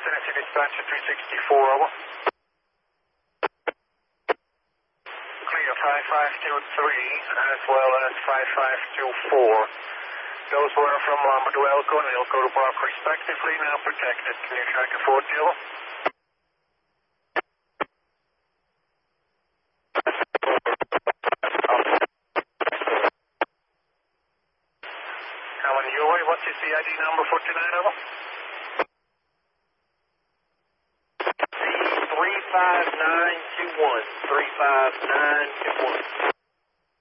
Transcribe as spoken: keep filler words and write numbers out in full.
Tennessee dispatch to three sixty-four, over. Clear five five two three as well as five five two four. Those were from Lambert to Elko and Elko to Park respectively, now protected. Clear tracker four Jill. Coming your way, what's your C I D number for tonight, over? three five nine two one. three five nine two one.